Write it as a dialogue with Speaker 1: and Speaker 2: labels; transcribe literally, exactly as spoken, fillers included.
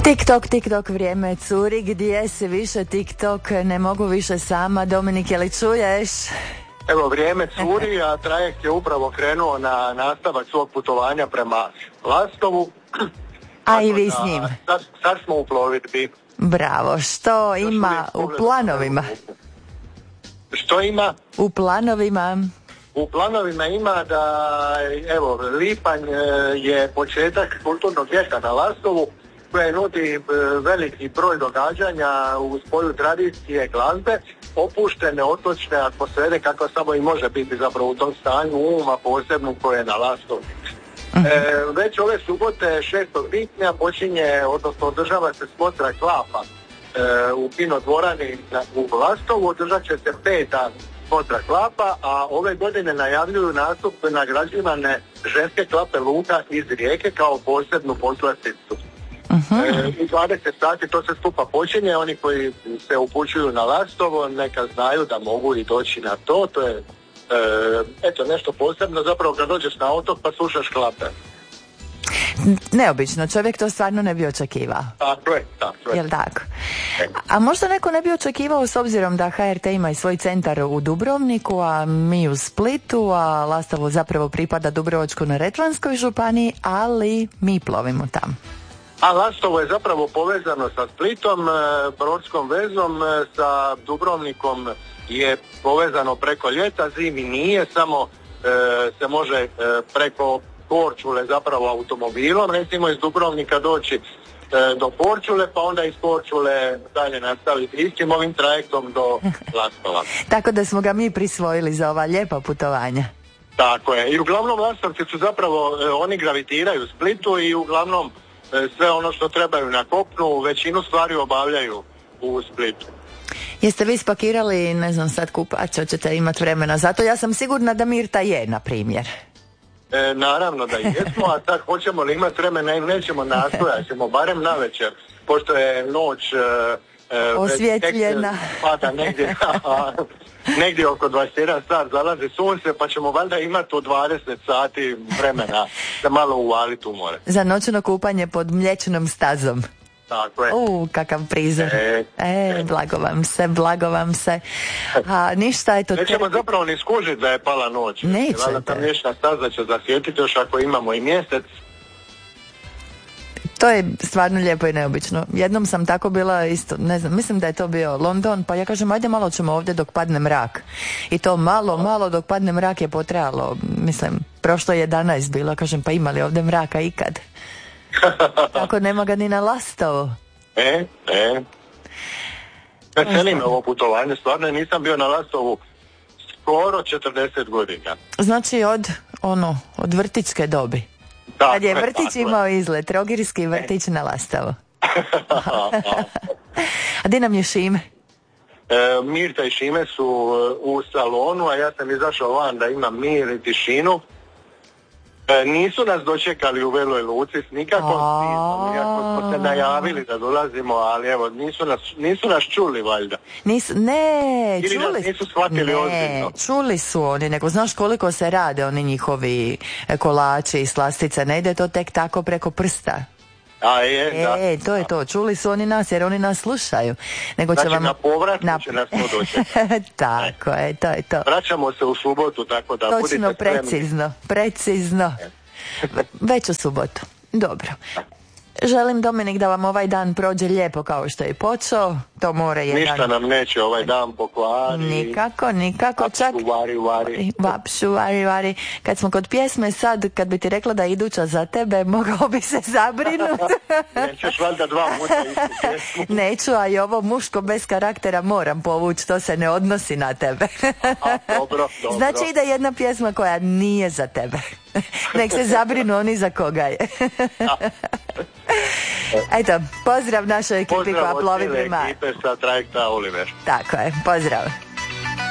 Speaker 1: TikTok, TikTok, vrijeme curi, gdje si više TikTok, ne mogu više sama. Dominik, je li čuješ?
Speaker 2: Evo, vrijeme curi, a trajekt je upravo krenuo na nastavak svog putovanja prema Lastovu.
Speaker 1: A i vi s njim?
Speaker 2: Sad, sad smo u plovidbi.
Speaker 1: Bravo, što ima u planovima?
Speaker 2: Što ima?
Speaker 1: U planovima?
Speaker 2: U planovima ima da, evo, lipanj je početak kulturnog ljeta na Lastovu, koje nudi veliki broj događanja u spoju tradicije glazbe, opuštene, otočne atmosfere, kako samo i može biti zapravo u tom stanju uma posebno koje je na Lastovu. Uh-huh. E, već ove subote šestog lipnja počinje, odnosno održava se smotra klapa e, u Kino dvorani u Lastovu, održat će se peta smotra klapa, a ove godine najavljuju nastup nagrađivane ženske klape luka iz Rijeke kao posebnu poslasticu. Uh-huh. E, dvadeset sati to se skupa počinje, oni koji se upućuju na Lastovo neka znaju da mogu i doći na to, to je e, eto nešto posebno, zapravo kad dođeš na otok pa slušaš klape.
Speaker 1: Neobično, čovjek to stvarno ne bi očekivao.
Speaker 2: Tako je, tako je.
Speaker 1: Jel tako? A možda neko ne bi očekivao s obzirom da H R T ima i svoj centar u Dubrovniku, a mi u Splitu, a Lastovo zapravo pripada Dubrovačko-neretvanskoj županiji, ali mi plovimo tamo.
Speaker 2: A Lastovo je zapravo povezano sa Splitom, brodskom vezom, sa Dubrovnikom je povezano preko ljeta, zimi nije, samo e, se može e, preko Korčule zapravo automobilom, recimo iz Dubrovnika doći e, do Korčule, pa onda iz Korčule dalje nastaviti istim ovim trajektom do Lastova.
Speaker 1: Tako da smo ga mi prisvojili za ova lijepa putovanja.
Speaker 2: Tako je, i uglavnom Lastovci su zapravo, e, oni gravitiraju Splitu i uglavnom e, sve ono što trebaju na kopnu, većinu stvari obavljaju u Splitu.
Speaker 1: Jeste vi spakirali, ne znam sad kupača, ćete imati vremena zato? Ja sam sigurna da Mirta je, na primjer.
Speaker 2: E, naravno da jesmo, a tak hoćemo li imati vremena ili nećemo, nastojat ćemo barem na večer, pošto je noć e,
Speaker 1: osvjetljena.
Speaker 2: Pada negdje, negdje oko dvadeset jedan sat zalazi sunce, pa ćemo valjda imati u dvadeset sati vremena da malo uvaliti u more.
Speaker 1: Za noćno kupanje pod mliječnom stazom.
Speaker 2: Tako je.
Speaker 1: U, kakav prizor.
Speaker 2: E,
Speaker 1: e, blago vam se, blago vam se. A ništa, eto...
Speaker 2: Nećemo te... zapravo ni skužiti da je pala noć.
Speaker 1: Nećete.
Speaker 2: Valjda ta mliječna staza će zasjetiti još ako imamo i mjesec.
Speaker 1: To je stvarno lijepo i neobično. Jednom sam tako bila isto, ne znam, mislim da je to bio London, pa ja kažem, ajde malo ćemo ovdje dok padne mrak. I to malo, malo dok padne mrak je potrajalo, mislim, prošlo je jedanaest bilo, kažem, pa ima li ovdje mraka ikad? Tako nema ga ni na Lastovu.
Speaker 2: E, e. Veseli me ovo putovanje, stvarno nisam bio na Lastovu skoro četrdeset godina.
Speaker 1: Znači od, ono, od vrtićke dobi. Tako, kad je vrtić imao izlet, Trogirski vrtić na Lastovu. A di nam je Šime?
Speaker 2: E, Mirta i Šime su u salonu, a ja sam izašao van da imam mir i tišinu. E, nisu nas dočekali u Veloj Luci s nikakvom smistom, iako smo se najavili da dolazimo, ali evo, nisu nas, nisu nas čuli valjda.
Speaker 1: Nis, ne,
Speaker 2: Ili
Speaker 1: čuli,
Speaker 2: nas nisu shvatili
Speaker 1: ne,
Speaker 2: ozbiljno.
Speaker 1: Čuli su oni, nego znaš koliko se rade oni njihovi kolači i slastice, ne ide to tek tako preko prsta.
Speaker 2: A je,
Speaker 1: e,
Speaker 2: da.
Speaker 1: E, to je to, čuli su oni nas jer oni nas slušaju. Nego
Speaker 2: znači
Speaker 1: će vam...
Speaker 2: na povratku na... će nas to dočekati.
Speaker 1: Tako je, to je to.
Speaker 2: Vraćamo se u subotu, tako da
Speaker 1: točno,
Speaker 2: budite spremni.
Speaker 1: precizno, precizno. Već u subotu. Dobro. Želim, Dominik, da vam ovaj dan prođe lijepo kao što je počeo. To more jedan...
Speaker 2: Ništa nam neće ovaj dan pokvari.
Speaker 1: Nikako, nikako.
Speaker 2: Vapšu,
Speaker 1: čak...
Speaker 2: vari, vari.
Speaker 1: Vapšu, vari, vari. Kad smo kod pjesme sad, kad bi ti rekla da je iduća za tebe, mogao bi se zabrinuti.
Speaker 2: Nećeš valjda dva puta istu pjesmu.
Speaker 1: Neću, a i ovo muško bez karaktera moram povući, to se ne odnosi na tebe.
Speaker 2: Aha, dobro, dobro.
Speaker 1: Znači ide jedna pjesma koja nije za tebe. Nek se zabrinu oni za koga je. Eto, pozdrav našoj ekipi koja plovi prema.
Speaker 2: Pozdrav od cijele ekipe sa trajekta Oliver.
Speaker 1: Tako je, pozdrav.